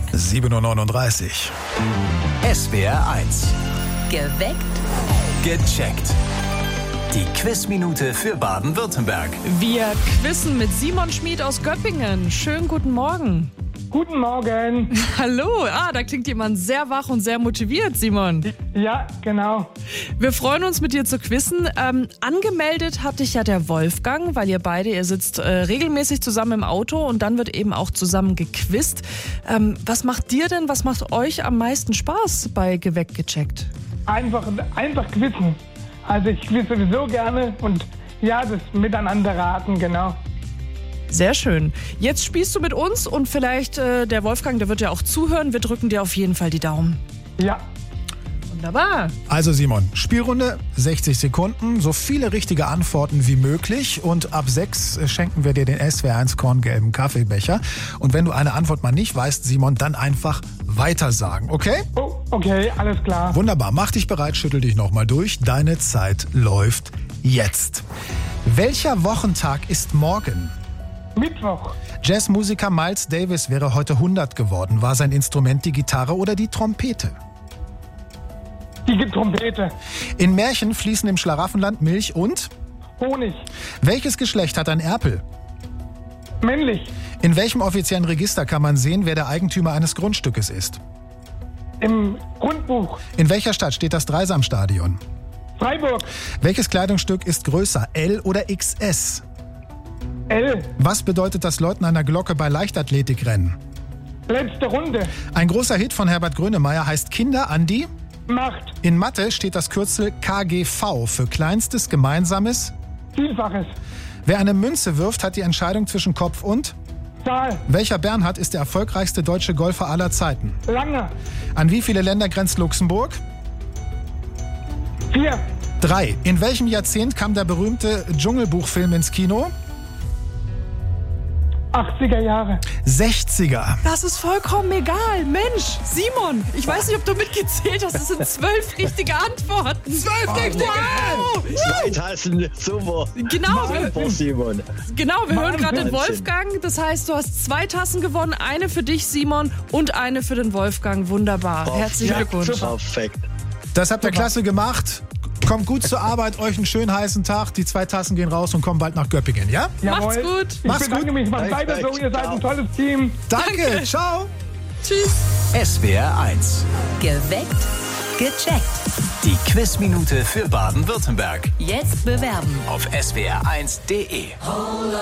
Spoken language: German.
7:39 Uhr. SWR 1. Geweckt. Gecheckt. Die Quizminute für Baden-Württemberg. Wir quizzen mit Simon Schmid aus Göppingen. Schönen guten Morgen. Guten Morgen. Hallo, da klingt jemand sehr wach und sehr motiviert, Simon. Ja, genau. Wir freuen uns, mit dir zu quizzen. Angemeldet hat dich ja der Wolfgang, weil ihr sitzt regelmäßig zusammen im Auto und dann wird eben auch zusammen gequizt. Was macht euch am meisten Spaß bei Geweckt gecheckt? Einfach quizzen. Also ich quizze sowieso gerne und ja, das Miteinander raten, genau. Sehr schön. Jetzt spielst du mit uns und vielleicht der Wolfgang, der wird ja auch zuhören. Wir drücken dir auf jeden Fall die Daumen. Ja. Wunderbar. Also Simon, Spielrunde, 60 Sekunden, so viele richtige Antworten wie möglich und ab 6 schenken wir dir den SWR 1 korngelben Kaffeebecher. Und wenn du eine Antwort mal nicht weißt, Simon, dann einfach weitersagen, okay? Oh, okay, alles klar. Wunderbar, mach dich bereit, schüttel dich nochmal durch. Deine Zeit läuft jetzt. Welcher Wochentag ist morgen? Mittwoch. Jazzmusiker Miles Davis wäre heute 100 geworden. War sein Instrument die Gitarre oder die Trompete? Die Trompete. In Märchen fließen im Schlaraffenland Milch und? Honig. Welches Geschlecht hat ein Erpel? Männlich. In welchem offiziellen Register kann man sehen, wer der Eigentümer eines Grundstückes ist? Im Grundbuch. In welcher Stadt steht das Dreisamstadion? Freiburg. Welches Kleidungsstück ist größer, L oder XS? L. Was bedeutet das Läuten einer Glocke bei Leichtathletikrennen? Letzte Runde. Ein großer Hit von Herbert Grönemeyer heißt Kinder an die? Macht. In Mathe steht das Kürzel KGV für Kleinstes Gemeinsames. Vielfaches. Wer eine Münze wirft, hat die Entscheidung zwischen Kopf und? Zahl. Welcher Bernhard ist der erfolgreichste deutsche Golfer aller Zeiten? Lange. An wie viele Länder grenzt Luxemburg? 4. 3. In welchem Jahrzehnt kam der berühmte Dschungelbuchfilm ins Kino? 80er Jahre. 60er. Das ist vollkommen egal. Mensch, Simon, ich weiß nicht, ob du mitgezählt hast. Das sind 12 richtige Antworten. 12 richtige! Wow! 2 Tassen, super. Genau, Simon. wir hören gerade den Wahnsinn. Wolfgang. Das heißt, du hast 2 Tassen gewonnen. Eine für dich, Simon, und eine für den Wolfgang. Wunderbar. Herzlichen Glückwunsch. Perfekt. Das habt ihr klasse gemacht. Kommt gut zur Arbeit, euch einen schönen heißen Tag. Die 2 Tassen gehen raus und kommen bald nach Göppingen, ja? Macht's Jawohl. gut. Ich Mach's bedanke gut. mich. Macht weiter so. Ihr seid ein tolles Team. Danke. Ciao. Tschüss. SWR 1. Geweckt. Gecheckt. Die Quizminute für Baden-Württemberg. Jetzt bewerben. Auf swr1.de.